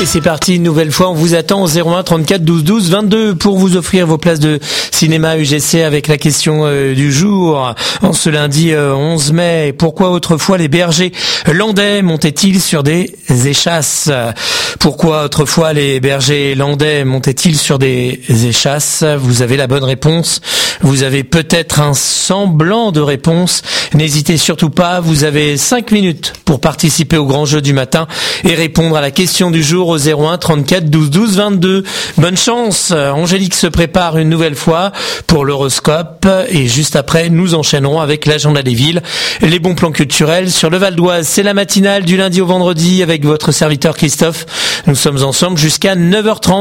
Et c'est parti, une nouvelle fois, on vous attend au 01 34 12 12 22 pour vous offrir vos places de cinéma UGC avec la question du jour. En ce lundi 11 mai, pourquoi autrefois les bergers landais montaient-ils sur des échasses? Pourquoi autrefois les bergers landais montaient-ils sur des échasses? Vous avez la bonne réponse. Vous avez peut-être un semblant de réponse. N'hésitez surtout pas, vous avez 5 minutes pour participer au grand jeu du matin et répondre à la question du jour au 01 34 12 12 22. Bonne chance. Angélique se prépare une nouvelle fois pour l'horoscope et juste après nous enchaînerons avec l'agenda des villes, les bons plans culturels sur le Val d'Oise. C'est la matinale du lundi au vendredi avec votre serviteur Christophe. Nous sommes ensemble jusqu'à 9h30.